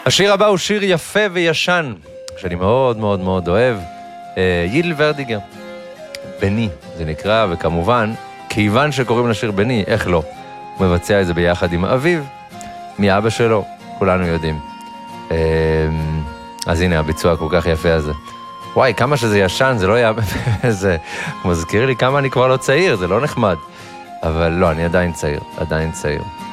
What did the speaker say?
השיר הבא הוא שיר יפה וישן, שאני מאוד מאוד מאוד אוהב, יידל ורדיגר. בני, זה נקרא, וכמובן, כיוון שקוראים לשיר בני, איך לא? הוא מבצע את זה ביחד עם אביו, מאבא שלו, כולנו יודעים. אז הנה, הביצוע כל כך יפה הזה. וואי, כמה שזה ישן, זה לא היה... זה מזכיר לי כמה אני כבר לא צעיר, זה לא נחמד. אבל לא, אני עדיין צעיר, עדיין צעיר.